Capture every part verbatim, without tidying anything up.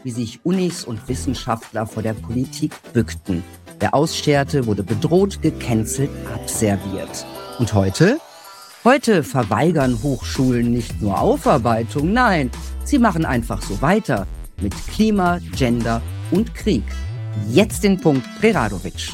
wie sich Unis und Wissenschaftler vor der Politik bückten. Wer ausscherte, wurde bedroht, gecancelt, abserviert. Und heute? Heute verweigern Hochschulen nicht nur Aufarbeitung, nein, sie machen einfach so weiter mit Klima, Gender und Krieg. Jetzt den Punkt Preradovic.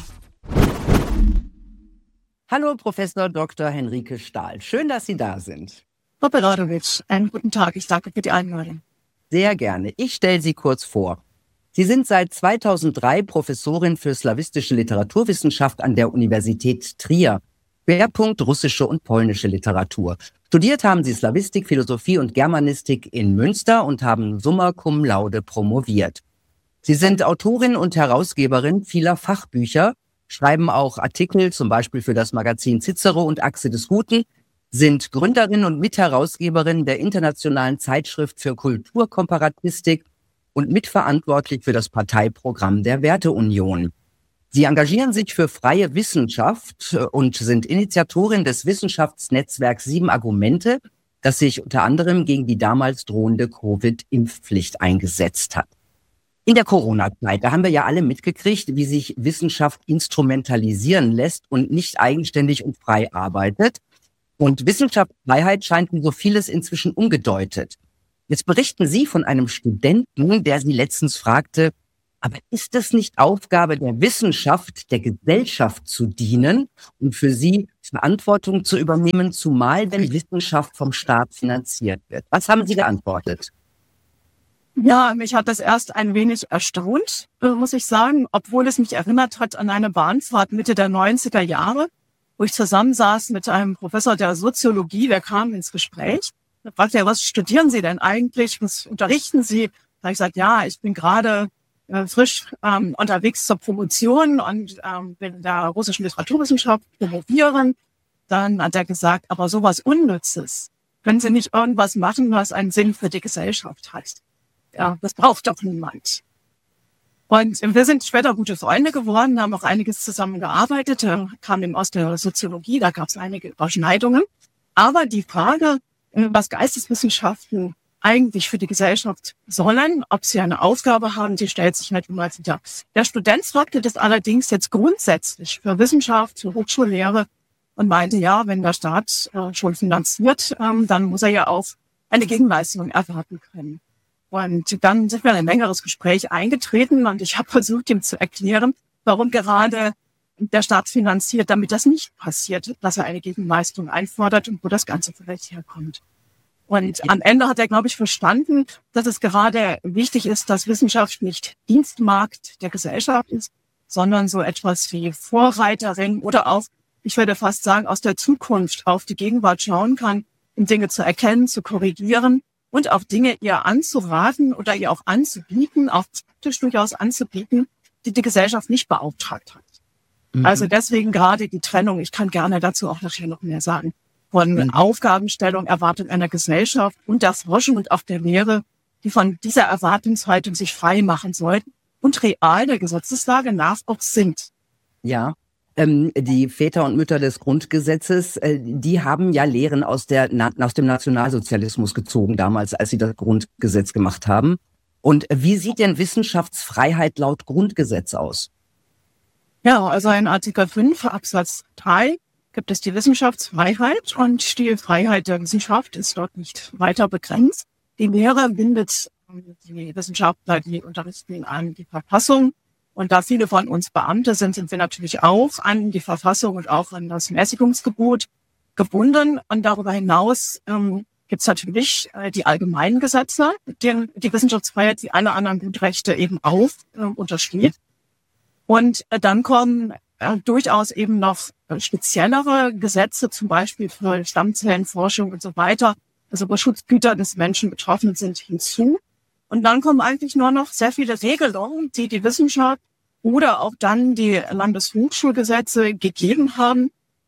Hallo Professor Doktor Henrike Stahl, schön, dass Sie da sind. Frau Preradovic, einen guten Tag, ich danke für die Einladung. Sehr gerne, ich stelle Sie kurz vor. Sie sind seit zweitausenddrei Professorin für slawistische Literaturwissenschaft an der Universität Trier. Schwerpunkt russische und polnische Literatur. Studiert haben Sie Slawistik, Philosophie und Germanistik in Münster und haben summa cum laude promoviert. Sie sind Autorin und Herausgeberin vieler Fachbücher, schreiben auch Artikel, zum Beispiel für das Magazin Cicero und Achse des Guten, sind Gründerin und Mitherausgeberin der internationalen Zeitschrift für Kulturkomparatistik und mitverantwortlich für das Parteiprogramm der Werteunion. Sie engagieren sich für freie Wissenschaft und sind Initiatorin des Wissenschaftsnetzwerks Sieben Argumente, das sich unter anderem gegen die damals drohende Covid-Impfpflicht eingesetzt hat. In der Corona-Zeit, da haben wir ja alle mitgekriegt, wie sich Wissenschaft instrumentalisieren lässt und nicht eigenständig und frei arbeitet. Und Wissenschaftsfreiheit scheint wie so vieles inzwischen umgedeutet. Jetzt berichten Sie von einem Studenten, der Sie letztens fragte, aber ist es nicht Aufgabe der Wissenschaft, der Gesellschaft zu dienen und für sie Verantwortung zu übernehmen, zumal wenn Wissenschaft vom Staat finanziert wird? Was haben Sie geantwortet? Ja, mich hat das erst ein wenig erstaunt, muss ich sagen, obwohl es mich erinnert hat an eine Bahnfahrt Mitte der neunziger Jahre, wo ich zusammensaß mit einem Professor der Soziologie, der kam ins Gespräch. Da fragte er, was studieren Sie denn eigentlich? Was unterrichten Sie? Da habe ich gesagt, ja, ich bin gerade äh, frisch ähm, unterwegs zur Promotion und ähm, bin in der russischen Literaturwissenschaft promovieren. Dann hat er gesagt, aber sowas Unnützes. Können Sie nicht irgendwas machen, was einen Sinn für die Gesellschaft hat? Ja, das braucht doch niemand. Und wir sind später gute Freunde geworden, haben auch einiges zusammen gearbeitet, er kam eben aus der Soziologie, da gab es einige Überschneidungen. Aber die Frage, was Geisteswissenschaften eigentlich für die Gesellschaft sollen, ob sie eine Aufgabe haben, die stellt sich nicht immer wieder. Der Student fragte das allerdings jetzt grundsätzlich für Wissenschaft, für Hochschullehre und meinte, ja, wenn der Staat äh, schon finanziert, ähm, dann muss er ja auch eine Gegenleistung erwarten können. Und dann sind wir in ein längeres Gespräch eingetreten und ich habe versucht, ihm zu erklären, warum gerade der Staat finanziert, damit das nicht passiert, dass er eine Gegenleistung einfordert und wo das Ganze vielleicht herkommt. Und am Ende hat er, glaube ich, verstanden, dass es gerade wichtig ist, dass Wissenschaft nicht Dienstmarkt der Gesellschaft ist, sondern so etwas wie Vorreiterin oder auch, ich würde fast sagen, aus der Zukunft auf die Gegenwart schauen kann, um Dinge zu erkennen, zu korrigieren und auch Dinge ihr anzuraten oder ihr auch anzubieten, auch praktisch durchaus anzubieten, die die Gesellschaft nicht beauftragt hat. Mhm. Also deswegen gerade die Trennung, ich kann gerne dazu auch nachher noch mehr sagen, von mhm. Aufgabenstellung, Erwartung einer Gesellschaft und der Forschung und auch der Lehre, die von dieser Erwartungshaltung sich frei machen sollten und real der Gesetzeslage nach auch sind. Ja. Ähm, die Väter und Mütter des Grundgesetzes, äh, die haben ja Lehren aus, der, na, aus dem Nationalsozialismus gezogen damals, als sie das Grundgesetz gemacht haben. Und wie sieht denn Wissenschaftsfreiheit laut Grundgesetz aus? Ja, also in Artikel fünf Absatz drei gibt es die Wissenschaftsfreiheit und die Freiheit der Wissenschaft ist dort nicht weiter begrenzt. Die Lehre bindet die Wissenschaftler, die unterrichten, an die Verfassung. Und da viele von uns Beamte sind, sind wir natürlich auch an die Verfassung und auch an das Mäßigungsgebot gebunden. Und darüber hinaus ähm, gibt es natürlich äh, die allgemeinen Gesetze, denen die Wissenschaftsfreiheit wie alle anderen Grundrechte eben auch äh, untersteht. Und äh, dann kommen äh, durchaus eben noch äh, speziellere Gesetze, zum Beispiel für Stammzellenforschung und so weiter, also wo Schutzgüter des Menschen betroffen sind, hinzu. Und dann kommen eigentlich nur noch sehr viele Regelungen, die die Wissenschaft oder auch dann die Landeshochschulgesetze gegeben haben,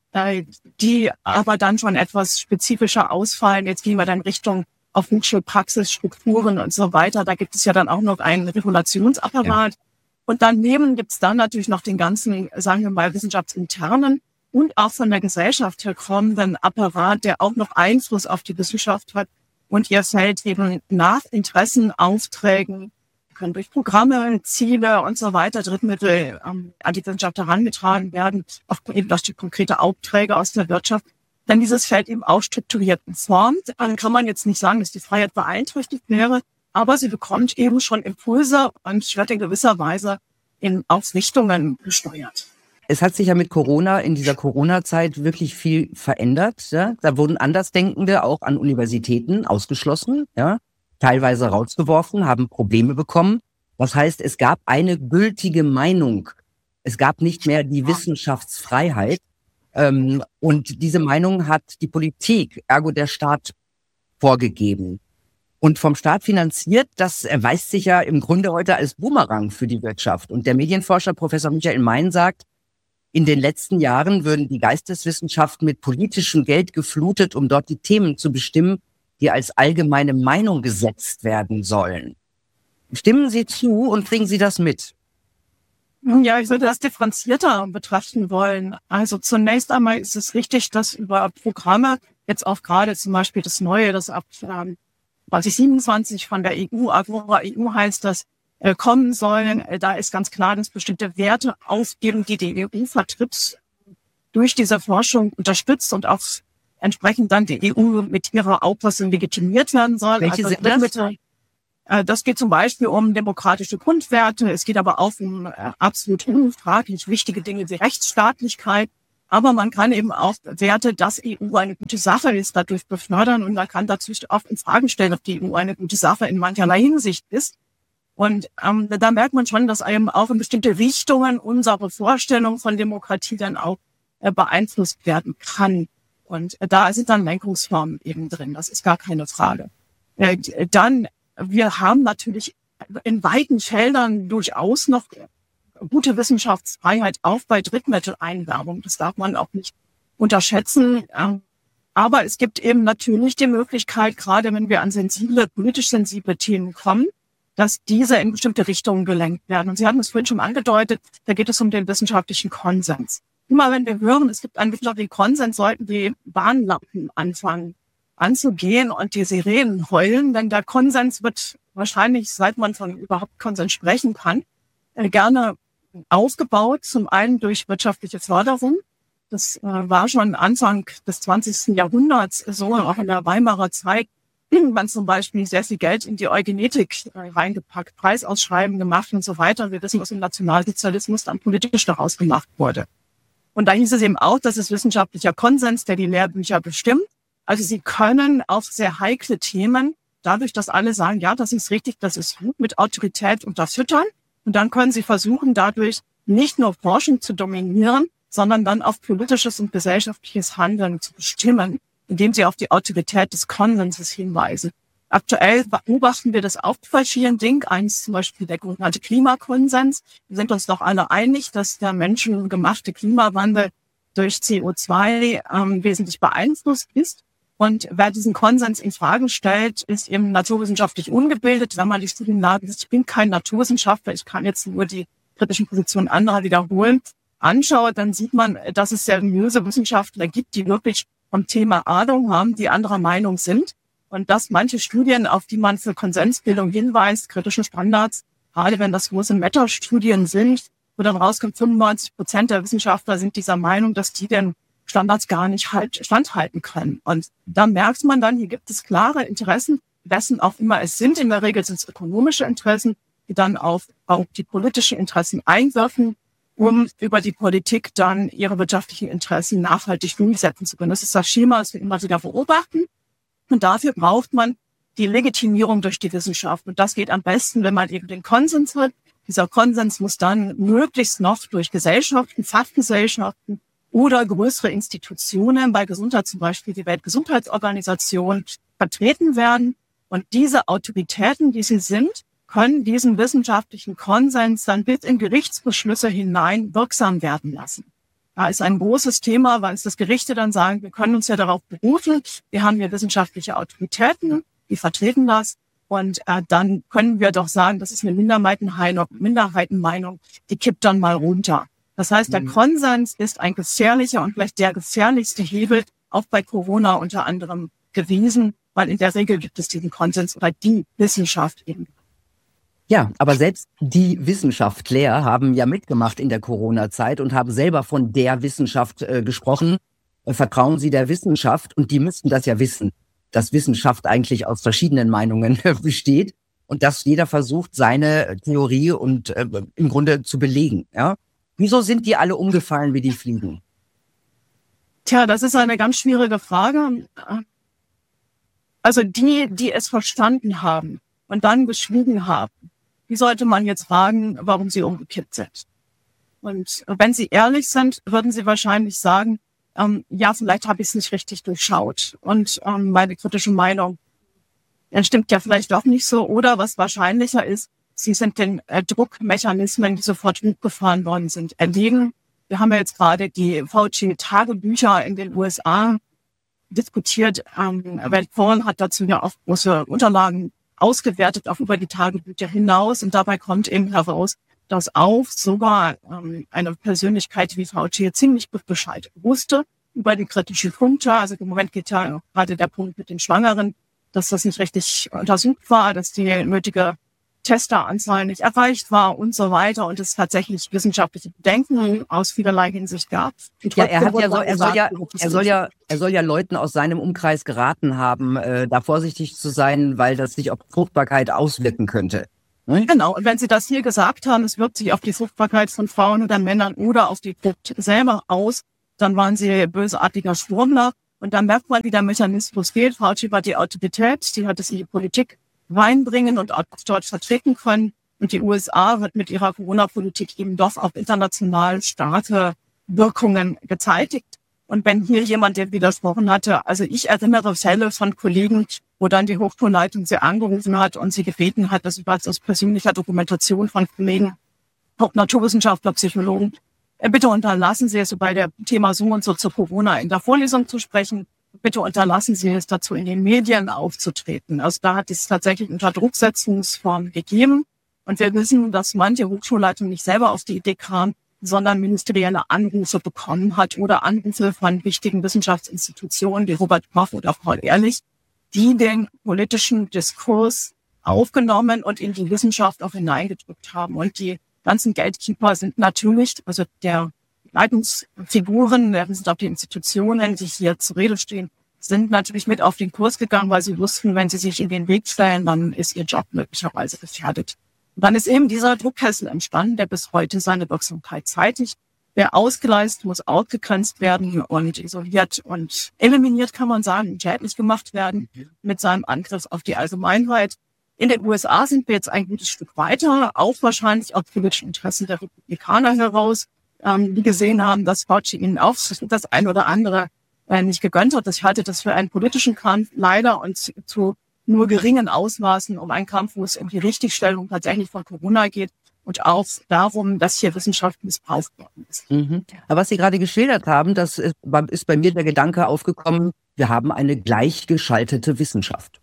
die aber dann schon etwas spezifischer ausfallen. Jetzt gehen wir dann Richtung auf Hochschulpraxis, Strukturen und so weiter. Da gibt es ja dann auch noch einen Regulationsapparat. Ja. Und daneben gibt es dann natürlich noch den ganzen, sagen wir mal, wissenschaftsinternen und auch von der Gesellschaft her kommenden Apparat, der auch noch Einfluss auf die Wissenschaft hat. Und ihr Feld eben nach Interessen, Aufträgen, können durch Programme, Ziele und so weiter Drittmittel ähm, an die Wissenschaft herangetragen werden, auch eben durch die konkrete Aufträge aus der Wirtschaft. Dann dieses Feld eben auch strukturiert und formt. Dann kann man jetzt nicht sagen, dass die Freiheit beeinträchtigt wäre, aber sie bekommt eben schon Impulse und wird in gewisser Weise in Ausrichtungen gesteuert. Es hat sich ja mit Corona in dieser Corona-Zeit wirklich viel verändert. Ja? Da wurden Andersdenkende auch an Universitäten ausgeschlossen, ja? Teilweise rausgeworfen, haben Probleme bekommen. Das heißt, es gab eine gültige Meinung. Es gab nicht mehr die Wissenschaftsfreiheit. Ähm, und diese Meinung hat die Politik, ergo der Staat, vorgegeben. Und vom Staat finanziert, das erweist sich ja im Grunde heute als Bumerang für die Wirtschaft. Und der Medienforscher Professor Michael Mein sagt, in den letzten Jahren würden die Geisteswissenschaften mit politischem Geld geflutet, um dort die Themen zu bestimmen, die als allgemeine Meinung gesetzt werden sollen. Stimmen Sie zu und bringen Sie das mit? Ja, ich würde das differenzierter betrachten wollen. Also zunächst einmal ist es richtig, dass über Programme, jetzt auch gerade zum Beispiel das Neue, das ab ähm, zwanzig siebenundzwanzig von der E U, Agora E U heißt das, äh, kommen sollen. Äh, da ist ganz klar, dass bestimmte Werte aufgeben, die die E U vertritt, durch diese Forschung unterstützt und auch entsprechend dann die E U mit ihrer Auffassung legitimiert werden soll. Welche also sind das? Mit, äh, das geht zum Beispiel um demokratische Grundwerte. Es geht aber auch um äh, absolut unfraglich wichtige Dinge wie Rechtsstaatlichkeit. Aber man kann eben auch Werte, dass E U eine gute Sache ist, dadurch befördern. Und man kann dazu oft in Frage stellen, ob die E U eine gute Sache in mancherlei Hinsicht ist. Und ähm, da merkt man schon, dass eben auch in bestimmte Richtungen unsere Vorstellung von Demokratie dann auch äh, beeinflusst werden kann. Und äh, da sind dann Lenkungsformen eben drin. Das ist gar keine Frage. Äh, dann, wir haben natürlich in weiten Feldern durchaus noch gute Wissenschaftsfreiheit, auch bei Drittmitteleinwerbung. Das darf man auch nicht unterschätzen. Aber es gibt eben natürlich die Möglichkeit, gerade wenn wir an sensible, politisch sensible Themen kommen, dass diese in bestimmte Richtungen gelenkt werden. Und Sie hatten es vorhin schon angedeutet, da geht es um den wissenschaftlichen Konsens. Immer wenn wir hören, es gibt einen wissenschaftlichen Konsens, sollten die Warnlampen anfangen anzugehen und die Sirenen heulen, denn der Konsens wird wahrscheinlich, seit man von überhaupt Konsens sprechen kann, gerne aufgebaut, zum einen durch wirtschaftliche Förderung. Das äh, war schon Anfang des zwanzigsten Jahrhunderts so, auch in der Weimarer Zeit, man zum Beispiel sehr viel Geld in die Eugenetik äh, reingepackt, Preisausschreiben gemacht und so weiter. Wir wissen, was im Nationalsozialismus dann politisch daraus gemacht wurde. Und da hieß es eben auch, das ist wissenschaftlicher Konsens, der die Lehrbücher bestimmt. Also Sie können auf sehr heikle Themen, dadurch, dass alle sagen, ja, das ist richtig, das ist gut, mit Autorität unterfüttern. Und dann können Sie versuchen, dadurch nicht nur Forschung zu dominieren, sondern dann auf politisches und gesellschaftliches Handeln zu bestimmen, indem Sie auf die Autorität des Konsenses hinweisen. Aktuell beobachten wir das auch bei vielen Dingen. Eins zum Beispiel der sogenannte Klimakonsens. Wir sind uns doch alle einig, dass der menschengemachte Klimawandel durch C O zwei ähm, wesentlich beeinflusst ist. Und wer diesen Konsens in Frage stellt, ist eben naturwissenschaftlich ungebildet. Wenn man die Studienlage ist, ich bin kein Naturwissenschaftler, ich kann jetzt nur die kritischen Positionen anderer wiederholen, anschaut, dann sieht man, dass es seriöse Wissenschaftler gibt, die wirklich vom Thema Ahnung haben, die anderer Meinung sind. Und dass manche Studien, auf die man für Konsensbildung hinweist, kritische Standards, gerade wenn das große Meta-Studien sind, wo dann rauskommt, fünfundneunzig Prozent der Wissenschaftler sind dieser Meinung, dass die den Standards gar nicht halt standhalten können. Und da merkt man dann, hier gibt es klare Interessen, wessen auch immer es sind. In der Regel sind es ökonomische Interessen, die dann auf, auf die politischen Interessen einwirken, um über die Politik dann ihre wirtschaftlichen Interessen nachhaltig durchsetzen zu können. Das ist das Schema, das wir immer wieder beobachten. Und dafür braucht man die Legitimierung durch die Wissenschaft. Und das geht am besten, wenn man eben den Konsens hat. Dieser Konsens muss dann möglichst noch durch Gesellschaften, Fachgesellschaften oder größere Institutionen, bei Gesundheit zum Beispiel die Weltgesundheitsorganisation, vertreten werden. Und diese Autoritäten, die sie sind, können diesen wissenschaftlichen Konsens dann bis in Gerichtsbeschlüsse hinein wirksam werden lassen. Da ist ein großes Thema, weil es das Gerichte dann sagen, wir können uns ja darauf berufen, wir haben hier wissenschaftliche Autoritäten, die vertreten das. Und äh, dann können wir doch sagen, das ist eine Minderheitenmeinung, Minderheitenmeinung, die kippt dann mal runter. Das heißt, der Konsens ist ein gefährlicher und vielleicht der gefährlichste Hebel, auch bei Corona unter anderem gewesen, weil in der Regel gibt es diesen Konsens oder die Wissenschaft eben. Ja, aber selbst die Wissenschaftler haben ja mitgemacht in der Corona-Zeit und haben selber von der Wissenschaft äh, gesprochen. Äh, vertrauen Sie der Wissenschaft? Und die müssten das ja wissen, dass Wissenschaft eigentlich aus verschiedenen Meinungen besteht und dass jeder versucht, seine Theorie und äh, im Grunde zu belegen. Ja? Wieso sind die alle umgefallen wie die Fliegen? Tja, das ist eine ganz schwierige Frage. Also die, die es verstanden haben und dann geschwiegen haben, die sollte man jetzt fragen, warum sie umgekippt sind. Und wenn sie ehrlich sind, würden sie wahrscheinlich sagen, ähm, ja, vielleicht habe ich es nicht richtig durchschaut. Und ähm, meine kritische Meinung äh, stimmt ja vielleicht doch nicht so. Oder was wahrscheinlicher ist, sie sind den äh, Druckmechanismen, die sofort hochgefahren worden sind, erlegen. Wir haben ja jetzt gerade die Fauci-Tagebücher in den U S A diskutiert. Ähm, Red Thorne hat dazu ja auch große Unterlagen ausgewertet, auch über die Tagebücher hinaus. Und dabei kommt eben heraus, dass auch sogar ähm, eine Persönlichkeit wie Fauci ziemlich gut Bescheid wusste über die kritischen Punkte. Also im Moment geht ja gerade der Punkt mit den Schwangeren, dass das nicht richtig untersucht war, dass die nötige Testeranzahl nicht erreicht war und so weiter und es tatsächlich wissenschaftliche Bedenken aus vielerlei Hinsicht gab. Ja, er hat ja so, er soll ja, er soll ja, er soll ja Leuten aus seinem Umkreis geraten haben, äh, da vorsichtig zu sein, weil das sich auf Fruchtbarkeit auswirken könnte. Ne? Genau. Und wenn Sie das hier gesagt haben, es wirkt sich auf die Fruchtbarkeit von Frauen oder Männern oder auf die Frucht selber aus, dann waren Sie bösartiger Schwurbler. Und dann merkt man, wie der Mechanismus geht. Fauci war die Autorität, die hat es in die Politik reinbringen und auch dort vertreten können. Und die U S A wird mit ihrer Corona-Politik eben doch auch international starke Wirkungen gezeitigt. Und wenn hier jemand dem widersprochen hatte, also ich erinnere Fälle von Kollegen, wo dann die Hochschulleitung sie angerufen hat und sie gebeten hat, das war aus persönlicher Dokumentation von Kollegen, auch Naturwissenschaftler, Psychologen, bitte unterlassen Sie es bei der Thema so und so zu Corona in der Vorlesung zu sprechen. Bitte unterlassen Sie es dazu, in den Medien aufzutreten. Also da hat es tatsächlich Unterdrucksetzungsformen gegeben. Und wir wissen, dass manche Hochschulleitung nicht selber auf die Idee kam, sondern ministerielle Anrufe bekommen hat oder Anrufe von wichtigen Wissenschaftsinstitutionen wie Robert Koch oder Paul Ehrlich, die den politischen Diskurs aufgenommen und in die Wissenschaft auch hineingedrückt haben. Und die ganzen Gatekeeper sind natürlich, also der Leitungsfiguren der wissenschaftlichen Institutionen, die hier zur Rede stehen, sind natürlich mit auf den Kurs gegangen, weil sie wussten, wenn sie sich in den Weg stellen, dann ist ihr Job möglicherweise gefährdet. Und dann ist eben dieser Druckkessel entstanden, der bis heute seine Wirksamkeit zeitigt. Wer ausgeleist, muss ausgegrenzt werden und isoliert und eliminiert, kann man sagen, schädlich gemacht werden mit seinem Angriff auf die Allgemeinheit. In den U S A sind wir jetzt ein gutes Stück weiter, auch wahrscheinlich aus politischen Interessen der Republikaner heraus, die gesehen haben, dass Fauci ihnen auch das ein oder andere äh, nicht gegönnt hat. Ich halte das für einen politischen Kampf, leider und zu, zu nur geringen Ausmaßen um einen Kampf, wo es um die Richtigstellung tatsächlich von Corona geht und auch darum, dass hier Wissenschaft missbraucht worden ist. Mhm. Aber was Sie gerade geschildert haben, das ist, ist bei mir der Gedanke aufgekommen, wir haben eine gleichgeschaltete Wissenschaft.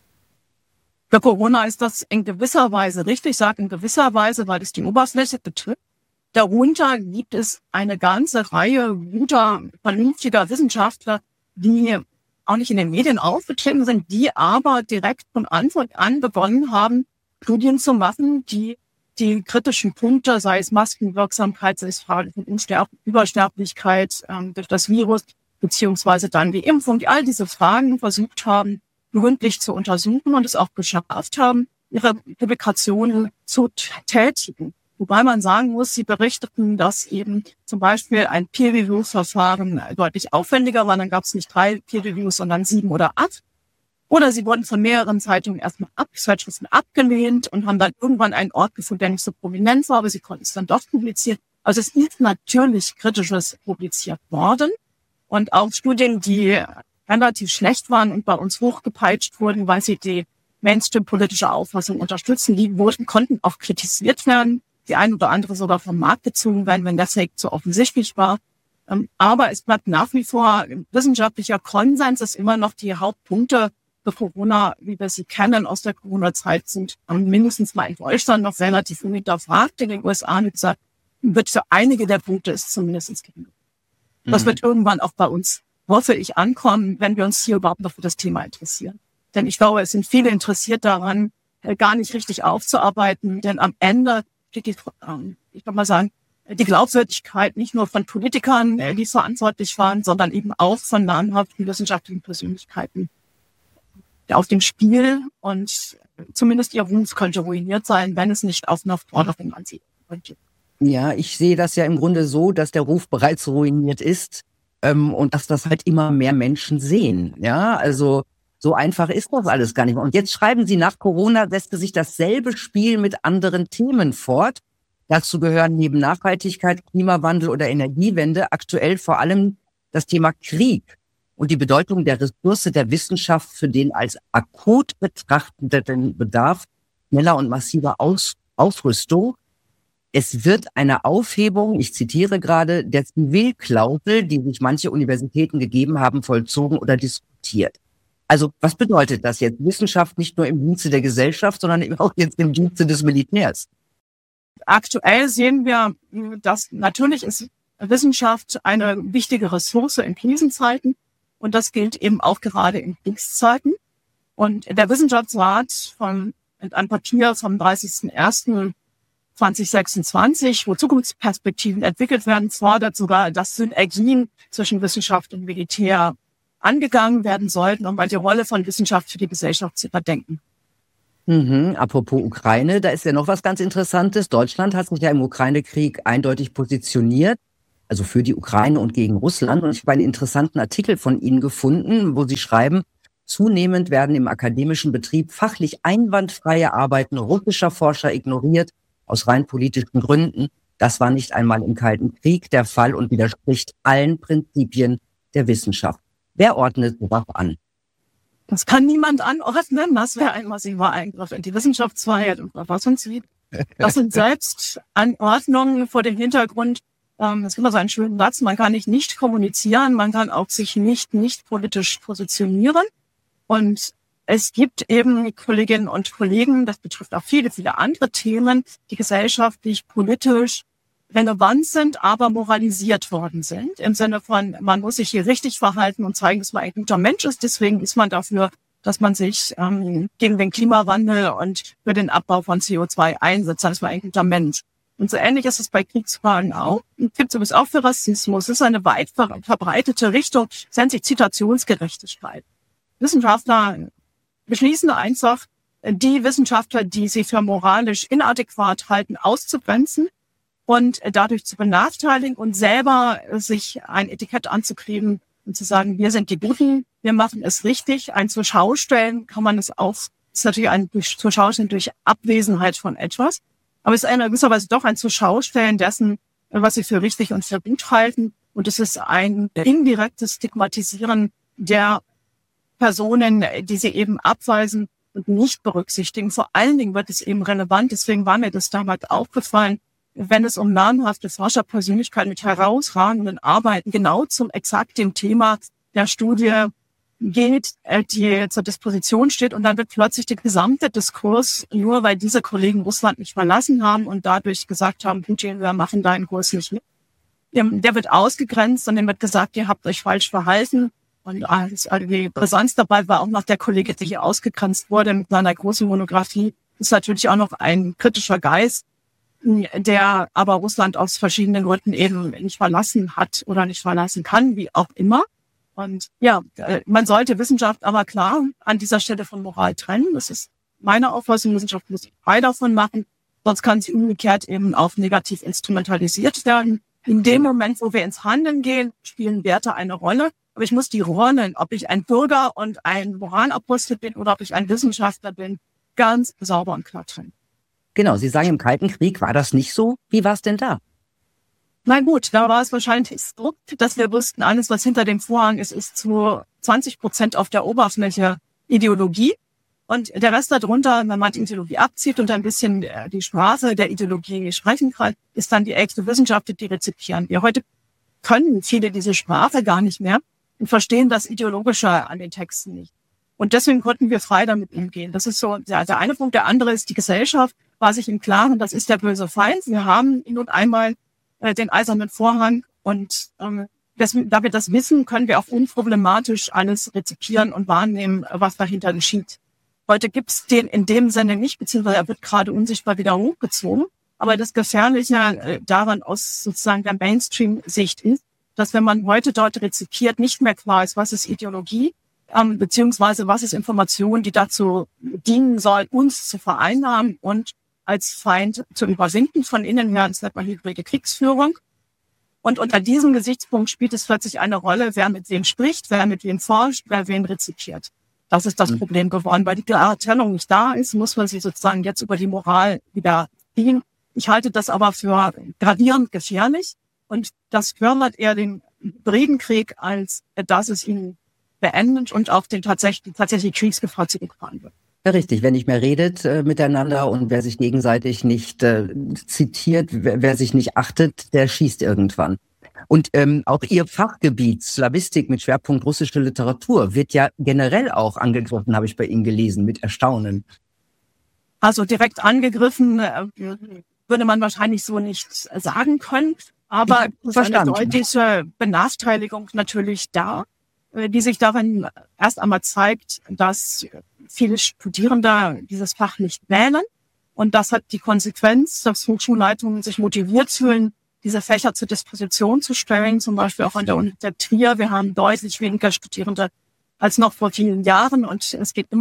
Für Corona ist das in gewisser Weise richtig, ich sage in gewisser Weise, weil es die Oberfläche betrifft. Darunter gibt es eine ganze Reihe guter, vernünftiger Wissenschaftler, die auch nicht in den Medien aufgetreten sind, die aber direkt von Anfang an begonnen haben, Studien zu machen, die die kritischen Punkte, sei es Maskenwirksamkeit, sei es Frage von Unsterb- Übersterblichkeit ähm, durch das Virus, beziehungsweise dann die Impfung, die all diese Fragen versucht haben, gründlich zu untersuchen und es auch geschafft haben, ihre Publikationen zu tätigen. Wobei man sagen muss, sie berichteten, dass eben zum Beispiel ein Peer-Review-Verfahren deutlich aufwendiger war. Dann gab es nicht drei Peer-Reviews, sondern sieben oder acht. Oder sie wurden von mehreren Zeitungen erstmal ab, Zeitschriften abgelehnt und haben dann irgendwann einen Ort gefunden, der nicht so prominent war, aber sie konnten es dann doch publizieren. Also es ist natürlich Kritisches publiziert worden. Und auch Studien, die relativ schlecht waren und bei uns hochgepeitscht wurden, weil sie die Mainstream-politische Auffassung unterstützen, die wurden, konnten auch kritisiert werden. Die ein oder andere sogar vom Markt gezogen werden, wenn der Fake zu offensichtlich war. Aber es bleibt nach wie vor wissenschaftlicher Konsens, dass immer noch die Hauptpunkte für Corona, wie wir sie kennen aus der Corona-Zeit, sind mindestens mal in Deutschland noch relativ hinterfragt. In den U S A, wie gesagt, wird für einige der Punkte ist zumindest genug. Mhm. Das wird irgendwann auch bei uns, hoffe ich, ankommen, wenn wir uns hier überhaupt noch für das Thema interessieren. Denn ich glaube, es sind viele interessiert daran, äh, gar nicht richtig aufzuarbeiten. Denn am Ende steht die, ähm, ich würde mal sagen, die Glaubwürdigkeit nicht nur von Politikern, äh, die verantwortlich waren, sondern eben auch von namhaften wissenschaftlichen Persönlichkeiten auf dem Spiel. Und zumindest ihr Ruf könnte ruiniert sein, wenn es nicht auf einer Forderung an sie könnte. Ja, ich sehe das ja im Grunde so, dass der Ruf bereits ruiniert ist ähm, und dass das halt immer mehr Menschen sehen. Ja, also so einfach ist das alles gar nicht mehr. Und jetzt schreiben Sie, nach Corona setzte sich dasselbe Spiel mit anderen Themen fort. Dazu gehören neben Nachhaltigkeit, Klimawandel oder Energiewende aktuell vor allem das Thema Krieg und die Bedeutung der Ressource der Wissenschaft für den als akut betrachteten Bedarf schneller und massiver Aus- Aufrüstung. Es wird eine Aufhebung, ich zitiere gerade, der Zivilklausel, die sich manche Universitäten gegeben haben, vollzogen oder diskutiert. Also was bedeutet das jetzt? Wissenschaft nicht nur im Dienste der Gesellschaft, sondern eben auch jetzt im Dienste des Militärs. Aktuell sehen wir, dass natürlich ist Wissenschaft eine wichtige Ressource in Krisenzeiten und das gilt eben auch gerade in Kriegszeiten. Und der Wissenschaftsrat von ein Papier vom dreißigsten ersten zweitausendsechsundzwanzig, wo Zukunftsperspektiven entwickelt werden, fordert sogar, dass Synergien zwischen Wissenschaft und Militär angegangen werden sollten, um mal die Rolle von Wissenschaft für die Gesellschaft zu überdenken. Mhm. Apropos Ukraine, da ist ja noch was ganz Interessantes. Deutschland hat sich ja im Ukraine-Krieg eindeutig positioniert, also für die Ukraine und gegen Russland. Und ich habe einen interessanten Artikel von Ihnen gefunden, wo Sie schreiben, zunehmend werden im akademischen Betrieb fachlich einwandfreie Arbeiten russischer Forscher ignoriert, aus rein politischen Gründen. Das war nicht einmal im Kalten Krieg der Fall und widerspricht allen Prinzipien der Wissenschaft. Wer ordnet sowas an? Das kann niemand anordnen. Das wäre ein massiver Eingriff in die Wissenschaftsfreiheit und Verfassungsrecht. Das sind selbst Anordnungen vor dem Hintergrund. Ähm, es gibt immer so einen schönen Satz. Man kann nicht nicht kommunizieren. Man kann auch sich nicht nicht politisch positionieren. Und es gibt eben Kolleginnen und Kollegen, das betrifft auch viele, viele andere Themen, die gesellschaftlich, politisch relevant sind, aber moralisiert worden sind. Im Sinne von, man muss sich hier richtig verhalten und zeigen, dass man ein guter Mensch ist. Deswegen ist man dafür, dass man sich ähm, gegen den Klimawandel und für den Abbau von C O zwei einsetzt. Dann ist man ein guter Mensch. Und so ähnlich ist es bei Kriegsfragen auch. Es gibt es auch für Rassismus. Es ist eine weit verbreitete Richtung. Es nennt sich Zitationsgerechtigkeit. Wissenschaftler beschließen einfach, die Wissenschaftler, die sie für moralisch inadäquat halten, auszugrenzen und dadurch zu benachteiligen und selber sich ein Etikett anzukleben und zu sagen, wir sind die Guten, wir machen es richtig. Ein Zurschaustellen kann man es auch, ist natürlich ein Zurschaustellen durch Abwesenheit von etwas, aber es ist in gewisser Weise doch ein Zurschaustellen dessen, was sie für richtig und für gut halten. Und es ist ein indirektes Stigmatisieren der Personen, die sie eben abweisen und nicht berücksichtigen. Vor allen Dingen wird es eben relevant, deswegen war mir das damals aufgefallen, wenn es um namhafte Forscherpersönlichkeiten mit herausragenden Arbeiten genau zum exakt dem Thema der Studie geht, die zur Disposition steht. Und dann wird plötzlich der gesamte Diskurs, nur weil diese Kollegen Russland nicht verlassen haben und dadurch gesagt haben, Putin, wir machen deinen Kurs nicht mit, der wird ausgegrenzt und dem wird gesagt, ihr habt euch falsch verhalten. Und die Brisanz dabei war auch noch der Kollege, der hier ausgegrenzt wurde mit seiner großen Monographie, ist natürlich auch noch ein kritischer Geist, der aber Russland aus verschiedenen Gründen eben nicht verlassen hat oder nicht verlassen kann, wie auch immer. Und ja, man sollte Wissenschaft aber klar an dieser Stelle von Moral trennen. Das ist meine Auffassung. Wissenschaft muss frei davon machen, sonst kann sie umgekehrt eben auch negativ instrumentalisiert werden. In dem Moment, wo wir ins Handeln gehen, spielen Werte eine Rolle. Aber ich muss die Rollen, ob ich ein Bürger und ein Moralapostel bin oder ob ich ein Wissenschaftler bin, ganz sauber und klar trennen. Genau, Sie sagen, im Kalten Krieg war das nicht so. Wie war es denn da? Na gut, da war es wahrscheinlich so, dass wir wussten, alles, was hinter dem Vorhang ist, ist zu zwanzig Prozent auf der Oberfläche Ideologie. Und der Rest darunter, wenn man die Ideologie abzieht und ein bisschen die Sprache der Ideologie sprechen kann, ist dann die echte Wissenschaft, die rezipieren wir. Heute können viele diese Sprache gar nicht mehr und verstehen das Ideologische an den Texten nicht. Und deswegen konnten wir frei damit umgehen. Das ist so ja, der eine Punkt. Der andere ist, die Gesellschaft war sich im Klaren, das ist der böse Feind. Wir haben nun einmal äh, den eisernen Vorhang und ähm, das, da wir das wissen, können wir auch unproblematisch alles rezipieren und wahrnehmen, was dahinter geschieht. Heute gibt's den in dem Sinne nicht, beziehungsweise er wird gerade unsichtbar wieder hochgezogen. Aber das Gefährliche äh, daran aus sozusagen der Mainstream-Sicht ist, dass wenn man heute dort rezipiert, nicht mehr klar ist, was ist Ideologie, ähm, beziehungsweise was ist Information, die dazu dienen soll, uns zu vereinnahmen und als Feind zu überwinden von innen her. Das nennt man hybride Kriegsführung. Und unter diesem Gesichtspunkt spielt es plötzlich eine Rolle, wer mit wem spricht, wer mit wem forscht, wer wen rezipiert. Das ist das mhm. Problem geworden. Weil die klare Trennung nicht da ist, muss man sie sozusagen jetzt über die Moral wieder ziehen. Ich halte das aber für gravierend gefährlich. Und das fördert eher den hybriden Krieg, als dass es ihn beendet und auch den tatsächlich, tatsächlich Kriegsgefahr zurückfahren wird. Ja, richtig. Wer nicht mehr redet äh, miteinander und wer sich gegenseitig nicht äh, zitiert, wer, wer sich nicht achtet, der schießt irgendwann. Und ähm, auch Ihr Fachgebiet, Slawistik mit Schwerpunkt russische Literatur, wird ja generell auch angegriffen, habe ich bei Ihnen gelesen, mit Erstaunen. Also direkt angegriffen äh, würde man wahrscheinlich so nicht sagen können. Aber es ist eine deutliche Benachteiligung natürlich da, die sich darin erst einmal zeigt, dass viele Studierende dieses Fach nicht wählen. Und das hat die Konsequenz, dass Hochschulleitungen sich motiviert fühlen, diese Fächer zur Disposition zu stellen, zum Beispiel auch an der Uni Trier. Wir haben deutlich weniger Studierende als noch vor vielen Jahren und es geht immer